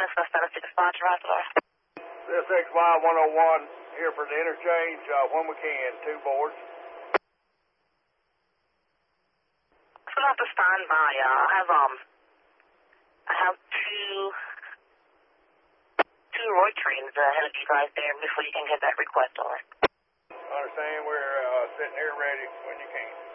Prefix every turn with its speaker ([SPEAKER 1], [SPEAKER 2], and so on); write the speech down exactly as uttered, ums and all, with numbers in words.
[SPEAKER 1] Southwest Tennessee Dispatch, Roger.
[SPEAKER 2] This X Y one oh one here for the interchange uh, when we can, two boards.
[SPEAKER 1] So I have to stand by. Uh, I have um, I have two two Roy trains ahead of you guys there before you can get that request over.
[SPEAKER 2] Understand, we're uh, sitting here ready when you can.